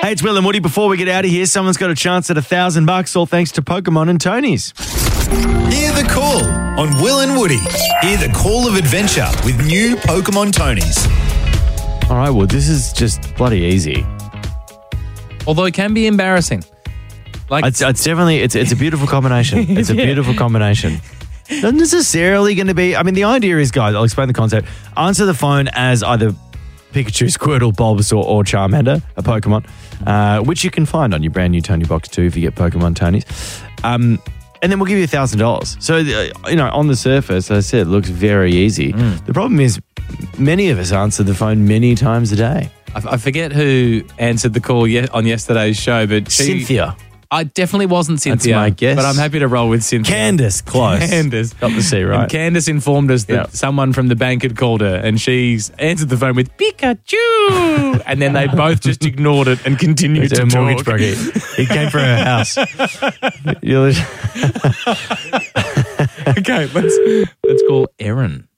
Hey, it's Will and Woody. Before we get out of here, someone's got a chance at $1,000, all thanks to Pokemon and Tony's. Hear the call on Will and Woody. Hear the call of adventure with new Pokemon Tonys. All right, well, this is just bloody easy. Although it can be embarrassing. Like It's definitely, it's a beautiful combination. It's a beautiful combination. Not necessarily going to be, I mean, the idea is, guys, I'll explain the concept. Answer the phone as either Pikachu, Squirtle, Bulbasaur, or Charmander, a Pokemon, which you can find on your brand new Tony Box 2 if you get Pokemon Tonys. And then we'll give you $1,000. So, on the surface, as I said, it looks very easy. The problem is many of us answer the phone many times a day. I forget who answered the call on yesterday's show, but Cynthia. I definitely wasn't Cynthia. That's my guess. But I'm happy to roll with Cynthia. Candace, close. Candace. Got the C right. And Candace informed us that someone from the bank had called her and she's answered the phone with Pikachu. And then they both just ignored it and continued to her talk. mortgage broker. He came for her house. Okay, let's call Erin.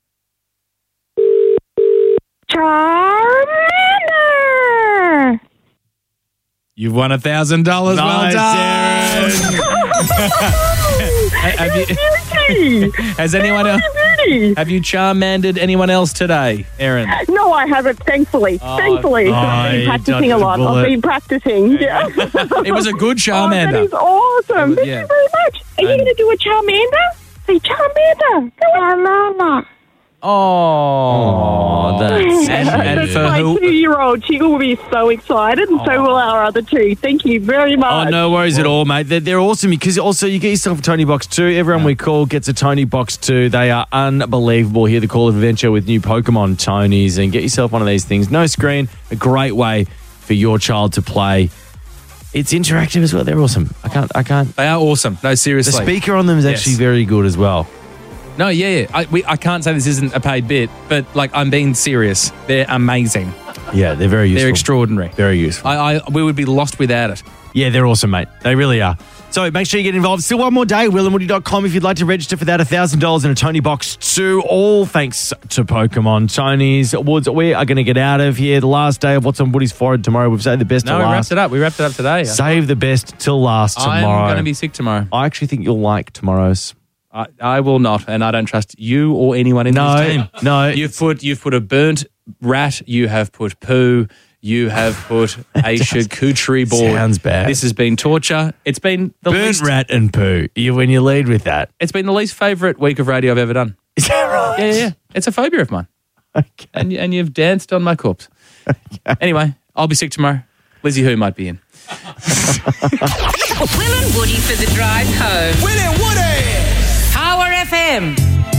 Charmander! You've won $1,000. Well done. Has anyone else? Have you Charmandered anyone else today, Erin? No, I haven't, thankfully. Thankfully. I've been practicing a lot. I've been practicing. Yeah. It was a good Oh, Charmander. that is awesome. Thank you very much. Are you going to do a Charmander? Say Charmander. Charmander. Oh, that's and for my who? 2-year-old. She will be so excited, and so will our other two. Thank you very much. Oh, no worries at all, mate. They're awesome because also you get yourself a Tony Box 2. Everyone we call gets a Tony Box 2. They are unbelievable. Hear the call of adventure with new Pokemon Tonys and get yourself one of these things. No screen, a great way for your child to play. It's interactive as well. They're awesome. I can't. They are awesome. No, seriously. The speaker on them is actually very good as well. No, yeah. I can't say this isn't a paid bit, but I'm being serious. They're amazing. Yeah, they're very useful. They're extraordinary. Very useful. We would be lost without it. Yeah, they're awesome, mate. They really are. So make sure you get involved. Still one more day, willandwoody.com if you'd like to register for that $1,000 in a Tony Box 2, all thanks to Pokemon Tonys. Woods, we are going to get out of here. The last day of what's on Woody's forehead tomorrow. We've saved the best to last. We wrapped it up today. Save the best till last tomorrow. I'm going to be sick tomorrow. I actually think you'll like tomorrow's. I will not, and I don't trust you or anyone in this team. No. You've put a burnt rat, you have put poo, you have put a charcuterie board. Sounds bad. This has been torture. It's been the Burnt least, rat and poo. When you lead with that. It's been the least favourite week of radio I've ever done. Is that right? Yeah. It's a phobia of mine. Okay. And you've danced on my corpse. Okay. Anyway, I'll be sick tomorrow. Lizzie Who might be in. Will and Woody for the drive home. Will and Woody! Power FM.